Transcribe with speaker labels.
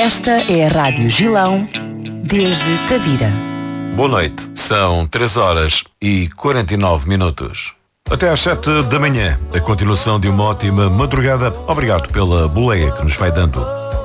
Speaker 1: Esta é a Rádio Gilão, desde Tavira.
Speaker 2: Boa noite, são 3h49. Até às 7 da manhã, a continuação de uma ótima madrugada. Obrigado pela boleia que nos vai dando.